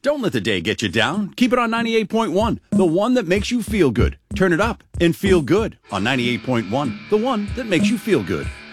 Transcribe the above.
Don't let the day get you down. Keep it on 98.1, the one that makes you feel good. Turn it up and feel good on 98.1, the one that makes you feel good.